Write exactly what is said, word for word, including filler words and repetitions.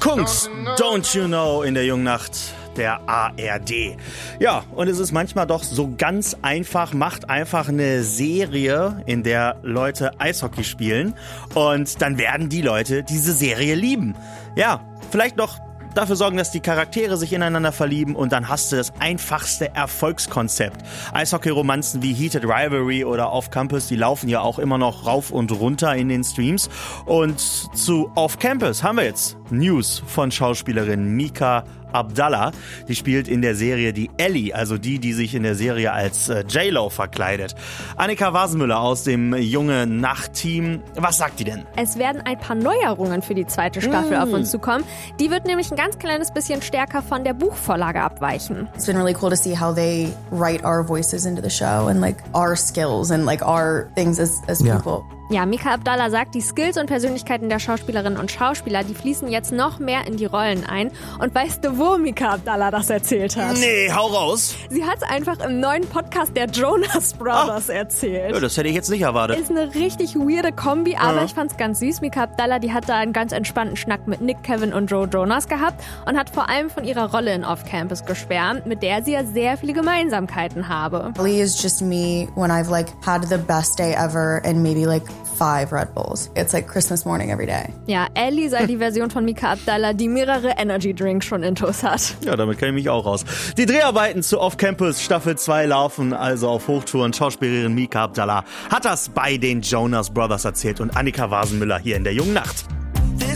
Kungs, Don't You Know in der jungen Nacht der A R D. Ja, und es ist manchmal doch so ganz einfach, macht einfach eine Serie, in der Leute Eishockey spielen und dann werden die Leute diese Serie lieben. Ja, vielleicht noch dafür sorgen, dass die Charaktere sich ineinander verlieben und dann hast du das einfachste Erfolgskonzept. Eishockey-Romanzen wie Heated Rivalry oder Off Campus, die laufen ja auch immer noch rauf und runter in den Streams. Und zu Off Campus haben wir jetzt News von Schauspielerin Mika Abdallah. Die spielt in der Serie die Ellie, also die, die sich in der Serie als äh, J-Lo verkleidet. Annika Wasenmüller aus dem Junge Nacht-Team. Was sagt die denn? Es werden ein paar Neuerungen für die zweite Staffel mm. auf uns zukommen. Die wird nämlich ein ganz kleines bisschen stärker von der Buchvorlage abweichen. It's been really cool to see how they write our voices into the show and like our skills and like our things as, as yeah. people. Ja, Mika Abdallah sagt, die Skills und Persönlichkeiten der Schauspielerinnen und Schauspieler, die fließen jetzt noch mehr in die Rollen ein. Und weißt du, wo Mika Abdallah das erzählt hat? Nee, hau raus. Sie hat es einfach im neuen Podcast der Jonas Brothers ah. erzählt. Ja, das hätte ich jetzt nicht erwartet. Ist eine richtig weirde Kombi, aber ja. ich fand's ganz süß. Mika Abdallah, die hat da einen ganz entspannten Schnack mit Nick, Kevin und Joe Jonas gehabt und hat vor allem von ihrer Rolle in Off Campus geschwärmt, mit der sie ja sehr viele Gemeinsamkeiten habe. Ellie is just me when I've like had the best day ever and maybe like five Red Bulls. It's like Christmas morning every day. Ja, Ellie sei die Version von Mika Abdallah, die mehrere Energy Drinks schon intus hat. Ja, damit kenne ich mich auch aus. Die Dreharbeiten zu Off Campus Staffel zwei laufen also auf Hochtouren. Schauspielerin Mika Abdallah hat das bei den Jonas Brothers erzählt und Annika Wasenmüller hier in der jungen Nacht.